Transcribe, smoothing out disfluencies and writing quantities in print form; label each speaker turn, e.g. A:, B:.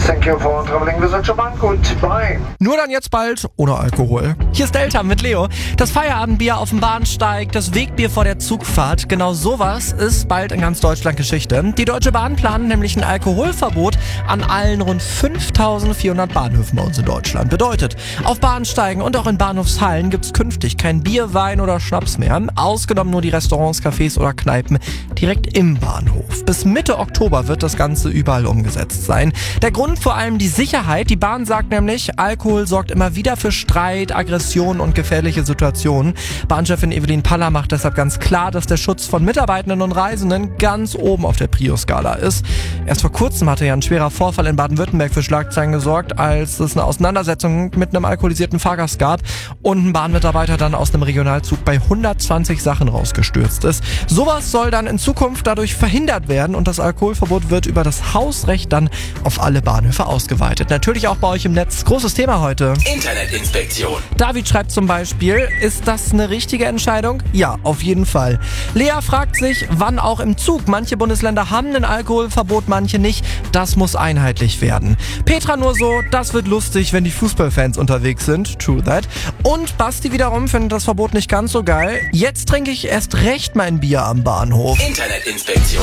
A: Thank you for traveling with Deutsche Bahn. Goodbye.
B: Nur dann jetzt bald ohne Alkohol. Hier ist Delta mit Leo. Das Feierabendbier auf dem Bahnsteig, das Wegbier vor der Zugfahrt. Genau sowas ist bald in ganz Deutschland Geschichte. Die Deutsche Bahn plant nämlich ein Alkoholverbot an allen rund 5400 Bahnhöfen bei uns in Deutschland. Bedeutet, auf Bahnsteigen und auch in Bahnhofshallen gibt's künftig kein Bier, Wein oder Schnaps mehr. Ausgenommen nur die Restaurants, Cafés oder Kneipen direkt im Bahnhof. Bis Mitte Oktober wird das Ganze überall umgesetzt sein. Der Grund vor allem die Sicherheit. Die Bahn sagt nämlich, Alkohol sorgt immer wieder für Streit, Aggression und gefährliche Situationen. Bahnchefin Evelyn Paller macht deshalb ganz klar, dass der Schutz von Mitarbeitenden und Reisenden ganz oben auf der Prio-Skala ist. Erst vor kurzem hatte ja ein schwerer Vorfall in Baden-Württemberg für Schlagzeilen gesorgt, als es eine Auseinandersetzung mit einem alkoholisierten Fahrgast gab und ein Bahnmitarbeiter dann aus einem Regionalzug bei 120 Sachen rausgestürzt ist. Sowas soll dann in Zukunft dadurch verhindert werden und das Alkoholverbot wird über das Hausrecht dann auf alle Bahnhöfe ausgeweitet. Natürlich auch bei euch im Netz. Großes Thema heute.
C: Internetinspektion.
B: David schreibt zum Beispiel, ist das eine richtige Entscheidung? Ja, auf jeden Fall. Lea fragt sich, wann auch im Zug. Manche Bundesländer haben ein Alkoholverbot, manche nicht. Das muss einheitlich werden. Petra nur so, das wird lustig, wenn die Fußballfans unterwegs sind. True that. Und Basti wiederum findet das Verbot nicht ganz so geil. Jetzt trinke ich erst recht mein Bier am Bahnhof.
C: Internetinspektion.